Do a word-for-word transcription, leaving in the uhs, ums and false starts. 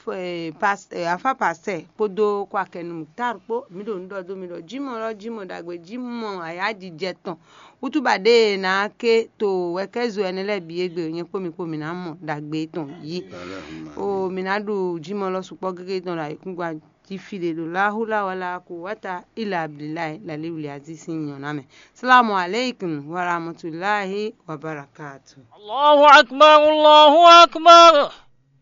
pas afa pastor podo kwa kenu muktar po mi do ndo do mi do jimo lo jimo dagbe jimo aya di jeton utubade na ke to wekezo enele bi egbe yen po mi po mi na mo dagbe ton yi o mi na do jimo lo supo gege ton la ikungwa ti file do la hula wala quwwata illa billah la liwli aziz yoname. Assalamu alaikum wa rahmatullahi wa barakatuh. Allahu akbar, Allahu akbar.